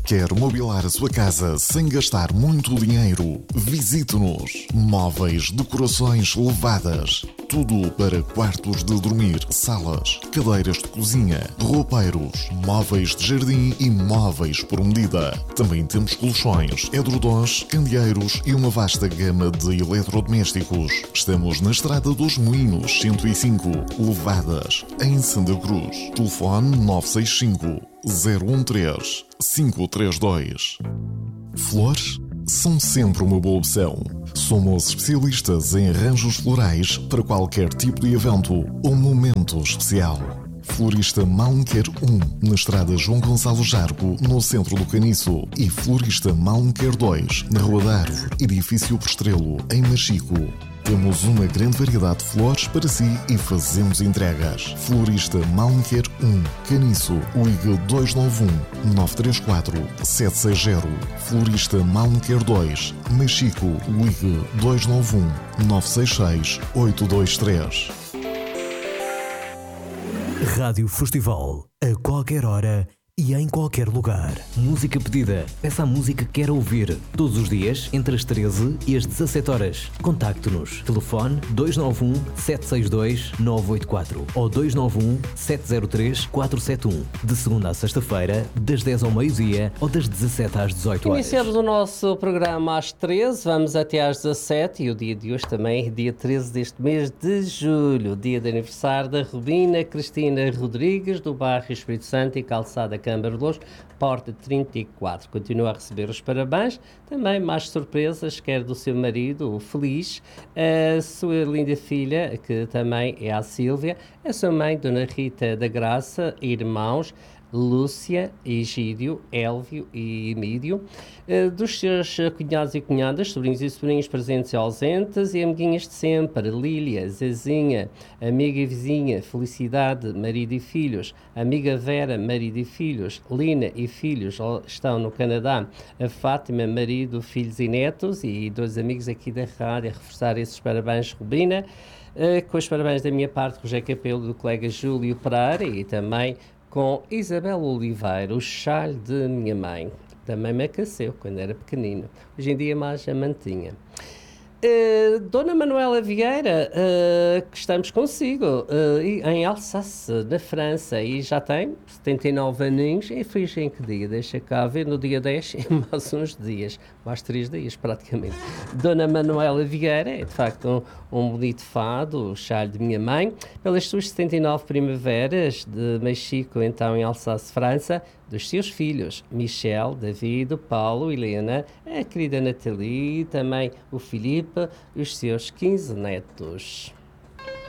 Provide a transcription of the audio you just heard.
Quer mobilar a sua casa sem gastar muito dinheiro? Visite-nos. Móveis, decorações levadas. Tudo para quartos de dormir, salas, cadeiras de cozinha, roupeiros, móveis de jardim e móveis por medida. Também temos colchões, edredons, candeeiros e uma vasta gama de eletrodomésticos. Estamos na Estrada dos Moinhos 105, Levadas, em Santa Cruz. Telefone 965 013 532. Flores são sempre uma boa opção. Somos especialistas em arranjos florais para qualquer tipo de evento ou momento especial. Florista Malmequer 1, na Estrada João Gonçalo Jargo, no centro do Caniço, e Florista Malmequer 2, na Rua da Árvore, edifício Postrelo, em Machico. Temos uma grande variedade de flores para si e fazemos entregas. Florista Malmequer 1, Caniço, ligue 291 934 760. Florista Malmequer 2, Machico, ligue 291 966 823. Rádio Festival, a qualquer hora e em qualquer lugar. Música pedida. Peça a música que quer ouvir. Todos os dias, entre as 13 e as 17 horas. Contacte-nos. Telefone 291 762 984 ou 291 703 471. De segunda a sexta-feira, das 10 ao meio-dia ou das 17 às 18 horas. Iniciamos o nosso programa às 13, vamos até às 17 e o dia de hoje também é dia 13 deste mês de julho, dia de aniversário da Rubina Cristina Rodrigues, do bairro Espírito Santo e Calçada Câmara de Louros, porta 34. Continua a receber os parabéns, também mais surpresas, quer do seu marido, o Feliz, a sua linda filha, que também é a Sílvia, a sua mãe, Dona Rita da Graça, irmãos, Lúcia, Egídio, Élvio e Emídio, dos seus cunhados e cunhadas, sobrinhos e sobrinhas presentes e ausentes, e amiguinhas de sempre, Lília, Zezinha, amiga e vizinha, Felicidade, marido e filhos, amiga Vera, marido e filhos, Lina e filhos estão no Canadá, a Fátima, marido, filhos e netos, e dois amigos aqui da rádio a reforçar esses parabéns, Rubina, com os parabéns da minha parte, Rogério Capelo, do colega Júlio Pereira, e também com Isabel Oliveira, o chale de minha mãe. Também me aqueceu quando era pequenino. Hoje em dia mais a mantinha. Dona Manuela Vieira, que estamos consigo, em Alsace, na França, e já tem 79 aninhos, e fiz em que dia? Deixa cá ver, no dia 10, em mais uns dias, mais 3 dias praticamente. Dona Manuela Vieira é de facto um bonito fado, o chale de minha mãe, pelas suas 79 primaveras de Machico, então em Alsace, França, dos seus filhos, Michel, David, Paulo, Helena, a querida Nathalie, também o Filipe, os seus 15 netos.